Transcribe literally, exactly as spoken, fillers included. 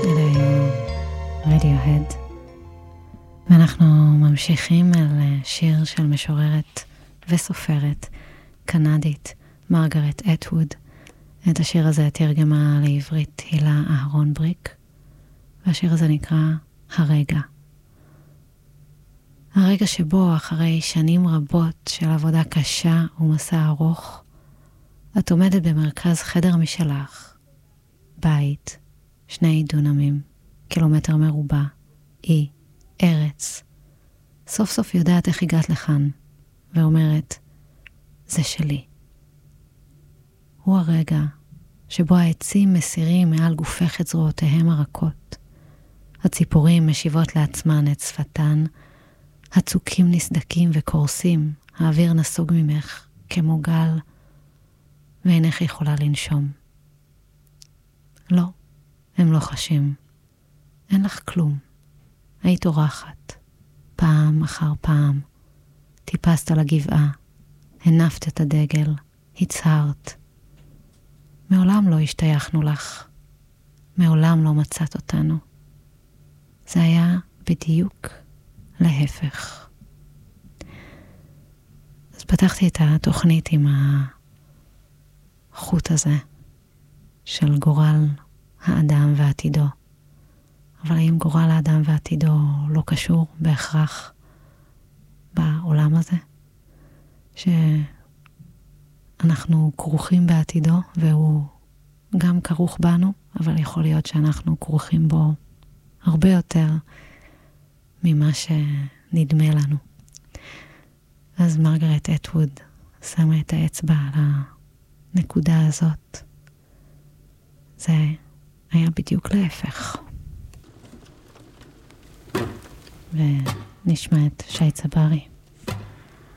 אלה היו רדיוהד. ואנחנו ממשיכים על שיר של משוררת וסופרת קנדית, מרגרט אטווד. את השיר הזה תרגמה לעברית הילה אהרון בריק, והשיר הזה נקרא הרגע. הרגע שבו אחרי שנים רבות של עבודה קשה ומסע ארוך, את עומדת במרכז חדר משלך, בית, שני דונמים, קילומטר מרובע, אי, ארץ. סוף סוף יודעת איך הגעת לכאן, ואומרת, זה שלי. הוא הרגע שבו העצים מסירים מעל גופך את זרועותיהם הרכות. הציפורים משיבות לעצמן את שפתן, הצוקים נסדקים וקורסים, האוויר נסוג ממך כמו גל, ואינך יכולה לנשום. לא, הם לא חשים. אין לך כלום. היית אורחת. פעם אחר פעם. טיפסת על הגבעה. הנפת את הדגל. הצהרת. מעולם לא השתייכנו לך. מעולם לא מצאת אותנו. זה היה בדיוק להפך. אז פתחתי את התוכנית עם החוט הזה של גורל האדם ועתידו. אבל האם גורל האדם ועתידו לא קשור בהכרח בעולם הזה? שאנחנו כרוכים בעתידו והוא גם כרוך בנו, אבל יכול להיות שאנחנו כרוכים בו הרבה יותר ממה שנדמה לנו. אז מרגרט אטווד שמה את האצבע על הנקודה הזאת. זה היה בדיוק להפך. ונשמע את שי צברי.